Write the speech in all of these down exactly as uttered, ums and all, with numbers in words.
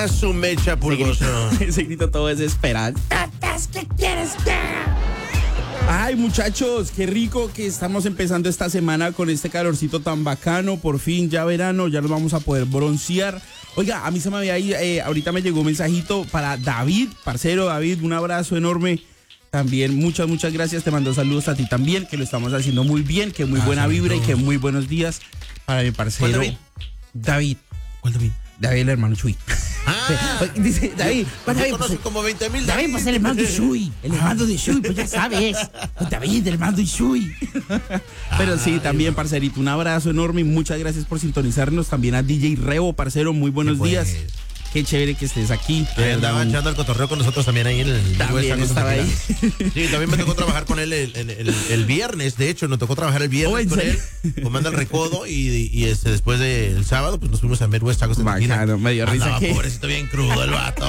A su mecha, pulgoso. Ese grito todo desesperado. ¿Qué quieres que haga? Ay, muchachos, qué rico que estamos empezando esta semana con este calorcito tan bacano. Por fin, ya verano, ya nos vamos a poder broncear. Oiga, a mí se me había ahí, eh, ahorita me llegó un mensajito para David, parcero David, un abrazo enorme. También muchas, muchas gracias. Te mando saludos a ti también, que lo estamos haciendo muy bien, que muy Ah, buena vibra saludos. y que muy buenos días para mi parcero. ¿Cuál David? David. ¿Cuál David? David, el hermano Chuy. Ah, Dice, David, pues, yo David, conozco pues, como veinte mil. David, pues el hermano de Shui, el hermano de Shui, pues ya sabes, pues David, el hermano de Shui. Pero sí, también, parcerito, un abrazo enorme y muchas gracias por sintonizarnos. También a D J Rebo, parcero, muy buenos Pues, días. Qué chévere que estés aquí. que andaba echando el cotorreo con nosotros también ahí en el... También West estaba Santa ahí. Tequila. Sí, también me tocó trabajar con él el, el, el, el viernes, de hecho, nos tocó trabajar el viernes Oh, ¿en con serio? él, comanda el recodo y, y este, después del sábado, pues nos fuimos a ver West Santa Tequila. Bacano, me dio risa Andaba que- pobrecito, bien crudo el vato.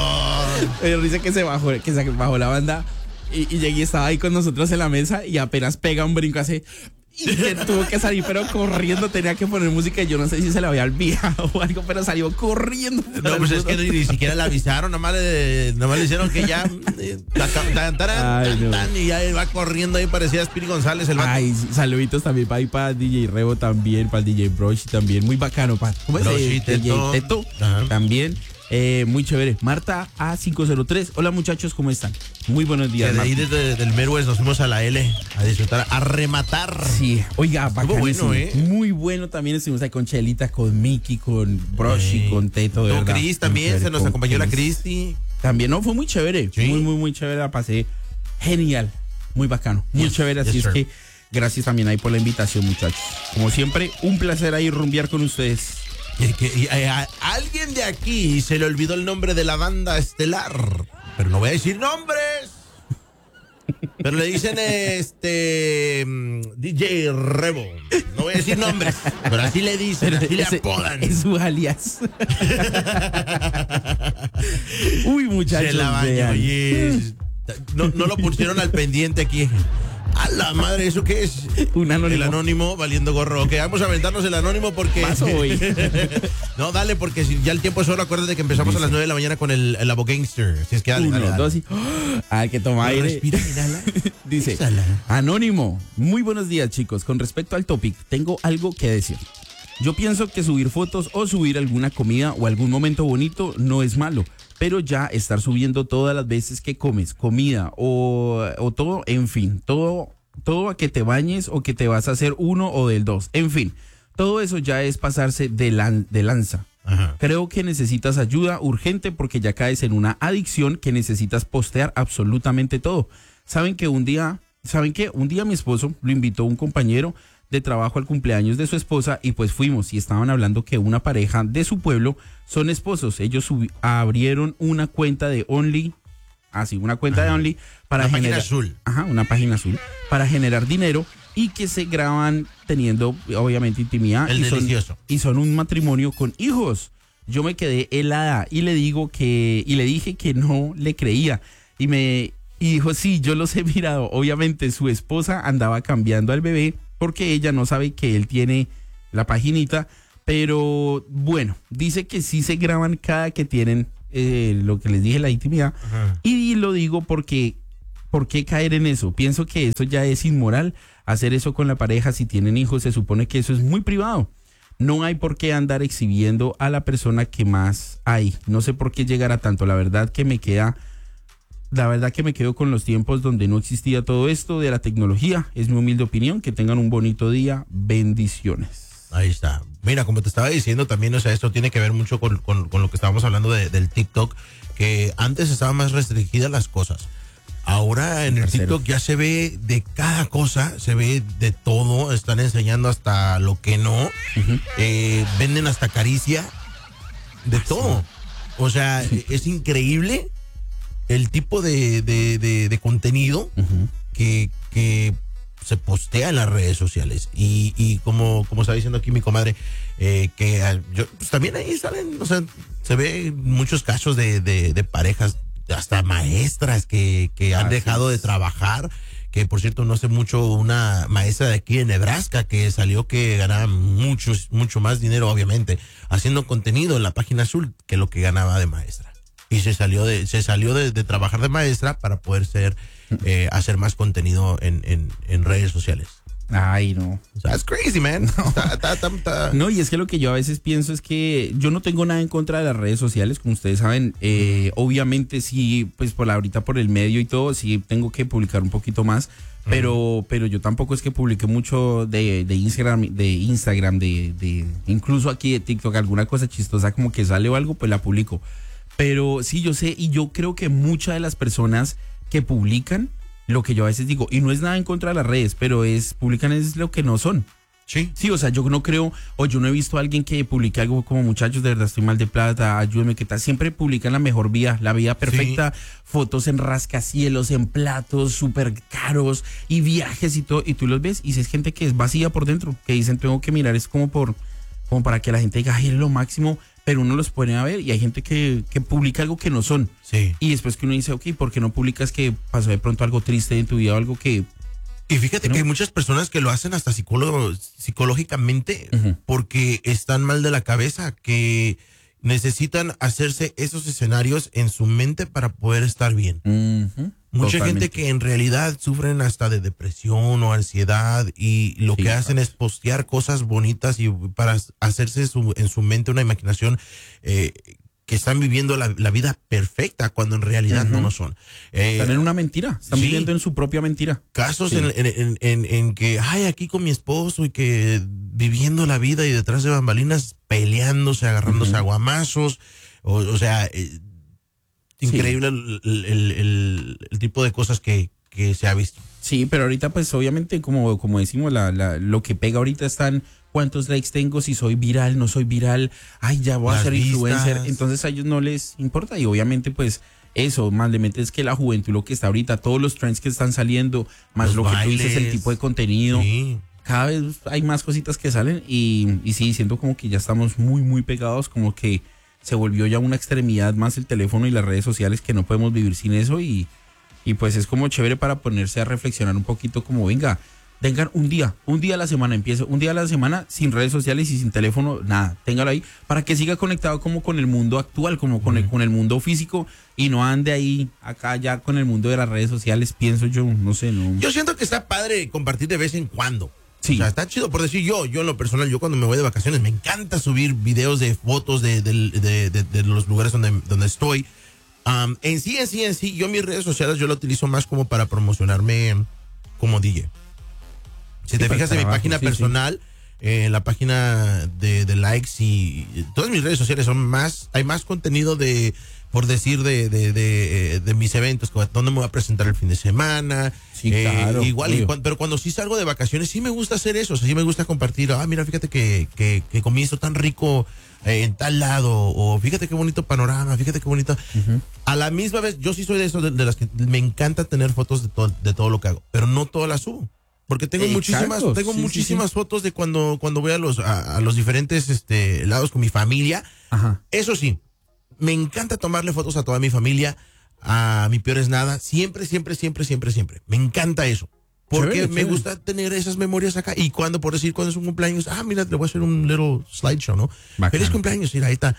Me dice que se bajó, que se bajó la banda y, y llegué y estaba ahí con nosotros en la mesa y apenas pega un brinco hace y que tuvo que salir pero corriendo, tenía que poner música y yo no sé si se le había olvidado o algo, pero salió corriendo. No, pues es que ni, ni siquiera le avisaron, nada más le, nada más le hicieron que ya eh, tan, tan, tan, Ay, no. tan, y ya va corriendo ahí, parecía Spiri González el vato. Ay, saluditos también para, para D J Rebo también, para el D J Brochi también, muy bacano, pa. ¿Cómo es? Brochi, Eh, Teto. D J Teto Ajá. también, eh, muy chévere. Marta A cinco cero tres, hola muchachos, ¿cómo están? Muy buenos días, Que de ahí Marta. desde del Merwes nos fuimos a la L a disfrutar, a rematar. Sí, oiga, Estuvo bacanísimo. bueno, ¿eh? Muy bueno también. Estuvimos ahí con Chelita, con Mickey, con Broshi, Sí. con Teto, de Con verdad. Cris también, Muy se chévere, nos con acompañó la Cris. Cristi. También, no, fue muy chévere. Sí. Muy, muy, muy chévere. La pasé genial. Muy bacano. Muy Yes, chévere. Así yes, es sir. que gracias también ahí por la invitación, muchachos. Como siempre, un placer ahí rumbear con ustedes. Y que, y a, a alguien de aquí se le olvidó el nombre de la banda estelar. Pero no voy a decir nombres. Pero le dicen este mm, D J Rebo. No voy a decir nombres, pero así le dicen, así le Ese- apodan. Es su alias. Uy, muchachos. Se la bañó, vean. oye. No, no lo pusieron al pendiente aquí. A la madre, ¿eso qué es? Un anónimo. El anónimo valiendo gorro. Ok, vamos a aventarnos el anónimo porque. Paso hoy. No, dale, porque si ya el tiempo es hora, acuérdate que empezamos a las nueve de la mañana con el, el Abo Gangster. Si es que dale, Uno, dale, dale. dos y... Ah, que toma aire. Respira, inhala. Dice, Exhala. Anónimo, muy buenos días chicos, con respecto al topic, tengo algo que decir. Yo pienso que subir fotos o subir alguna comida o algún momento bonito no es malo, pero ya estar subiendo todas las veces que comes comida o, o todo, en fin, todo, todo a que te bañes o que te vas a hacer uno o del dos, en fin, todo eso ya es pasarse de, lan- de lanza. Ajá. Creo que necesitas ayuda urgente porque ya caes en una adicción que necesitas postear absolutamente todo. Saben que un día, saben que un día mi esposo lo invitó un compañero de trabajo al cumpleaños de su esposa y pues fuimos y estaban hablando que una pareja de su pueblo son esposos. Ellos subi- abrieron una cuenta de Only, así, una cuenta Ajá. de Only para Una página generar, azul. ajá, una página azul para generar dinero y que se graban teniendo obviamente intimidad El y son, delicioso. y son un matrimonio con hijos. Yo me quedé helada y le digo que y le dije que no le creía y me y dijo, "Sí, yo los he mirado." Obviamente su esposa andaba cambiando al bebé porque ella no sabe que él tiene la paginita, pero bueno, dice que sí se graban cada que tienen eh, lo que les dije, la intimidad. Ajá. Y lo digo porque ¿por qué caer en eso? Pienso que eso ya es inmoral, hacer eso con la pareja si tienen hijos, se supone que eso es muy privado. No hay por qué andar exhibiendo a la persona que más hay. No sé por qué llegar a tanto. La verdad que me queda, la verdad que me quedo con los tiempos donde no existía todo esto de la tecnología. Es mi humilde opinión. Que tengan un bonito día. Bendiciones. Ahí está. Mira, como te estaba diciendo también, o sea, esto tiene que ver mucho con, con, con lo que estábamos hablando de, del TikTok, que antes estaban más restringidas las cosas. Ahora en el Parcero. TikTok ya se ve de cada cosa, se ve de todo, están enseñando hasta lo que no, eh, venden hasta caricia, de todo. O sea, es increíble el tipo de, de, de, de contenido Ujú. que, que se postea en las redes sociales. Y, y como, como está diciendo aquí mi comadre, eh, que ah, yo, pues también ahí salen, o sea, se ve muchos casos de, de, de parejas, hasta maestras que, que han Así dejado es. de trabajar, que por cierto no hace mucho una maestra de aquí de Nebraska que salió que ganaba mucho, mucho más dinero, obviamente, haciendo contenido en la página azul que lo que ganaba de maestra. Y se salió de, se salió de, de trabajar de maestra para poder ser, eh, hacer más contenido en, en, en redes sociales. Ay, no. That's crazy, man. No. Está, está, está, está. No, y es que lo que yo a veces pienso es que yo no tengo nada en contra de las redes sociales, como ustedes saben. Eh, obviamente sí, pues por la, ahorita por el medio y todo, sí tengo que publicar un poquito más, pero, uh-huh. pero yo tampoco es que publique mucho de, de Instagram, de Instagram, de, de incluso aquí de TikTok, alguna cosa chistosa como que sale o algo, pues la publico. Pero sí, yo sé, y yo creo que muchas de las personas que publican, lo que yo a veces digo, y no es nada en contra de las redes, pero es, publican es lo que no son. Sí. Sí, o sea, yo no creo, o yo no he visto a alguien que publique algo como muchachos, de verdad estoy mal de plata, ayúdeme, ¿qué tal? Siempre publican la mejor vida, la vida perfecta, sí. Fotos en rascacielos, en platos súper caros y viajes y todo, y tú los ves y es gente que es vacía por dentro, que dicen, tengo que mirar, es como por, como para que la gente diga, ay, es lo máximo, pero uno los pone a ver y hay gente que, que publica algo que no son. Sí. Y después que uno dice, ok, ¿por qué no publicas que pasó de pronto algo triste en tu vida o algo que... Y fíjate ¿no? que hay muchas personas que lo hacen hasta psicólogo, psicológicamente uh-huh. porque están mal de la cabeza, que necesitan hacerse esos escenarios en su mente para poder estar bien. Uh-huh. Mucha Totalmente. gente que en realidad sufren hasta de depresión o ansiedad y lo sí, que hacen claro. es postear cosas bonitas y para hacerse su, en su mente una imaginación eh, que están viviendo la, la vida perfecta cuando en realidad uh-huh. no lo son. Eh, están en una mentira, están sí, viviendo en su propia mentira. Casos sí. en, en, en, en que, ay, aquí con mi esposo y que viviendo la vida y detrás de bambalinas peleándose, agarrándose uh-huh. a guamazos, o, o sea... Eh, increíble sí. el, el, el, el tipo de cosas que, que se ha visto. Sí, pero ahorita pues obviamente como, como decimos, la, la, lo que pega ahorita están cuántos likes tengo, si soy viral, no soy viral, ay, ya voy Las a ser vistas. influencer. Entonces a ellos no les importa y obviamente pues eso, más le metes que la juventud, lo que está ahorita, todos los trends que están saliendo, más los lo bailes, que tú dices, el tipo de contenido. Sí. Cada vez hay más cositas que salen y, y sí, siento como que ya estamos muy, muy pegados, como que se volvió ya una extremidad más el teléfono y las redes sociales que no podemos vivir sin eso y, y pues es como chévere para ponerse a reflexionar un poquito como venga, tengan un día, un día a la semana, empiece un día a la semana sin redes sociales y sin teléfono, nada, téngalo ahí para que siga conectado como con el mundo actual, como con, uh-huh. el, con el mundo físico y no ande ahí acá ya con el mundo de las redes sociales, pienso yo, no sé, no. Yo siento que está padre compartir de vez en cuando. Sí. O sea, está chido por decir yo, yo en lo personal, yo cuando me voy de vacaciones me encanta subir videos de fotos de, de, de, de, de los lugares donde, donde estoy. Um, en sí, en sí, en sí, yo mis redes sociales yo lo utilizo más como para promocionarme como D J. Si sí, te fijas en mi página sí, personal, sí. Eh, la página de, de likes y todas mis redes sociales son más, hay más contenido de, por decir, de, de, de, de mis eventos, donde me voy a presentar el fin de semana. Sí, eh, claro. Igual, y cuando, pero cuando sí salgo de vacaciones, sí me gusta hacer eso, o sea, sí me gusta compartir, ah, mira, fíjate que, que, que comí esto tan rico eh, en tal lado, o fíjate qué bonito panorama, fíjate qué bonito. Uh-huh. A la misma vez, yo sí soy de esos, de, de las que me encanta tener fotos de, to, de todo lo que hago, pero no todas las subo. Porque tengo Exacto. muchísimas, tengo sí, muchísimas sí, sí. fotos de cuando, cuando voy a los, a, a los diferentes este, lados con mi familia. Ajá. Eso sí, me encanta tomarle fotos a toda mi familia, a mi peor es nada, siempre, siempre, siempre, siempre, siempre. Me encanta eso. Porque chévere, me chévere. gusta tener esas memorias acá. Y cuando, por decir, cuando es un cumpleaños, ah, mira, le voy a hacer un little slideshow, ¿no? Bacano. Feliz cumpleaños, mira, ahí está.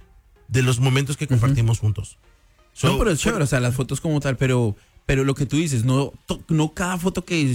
De los momentos que compartimos uh-huh. juntos. So, no, pero es chévere, o sea, las fotos como tal, pero, pero lo que tú dices, no, to, no cada foto que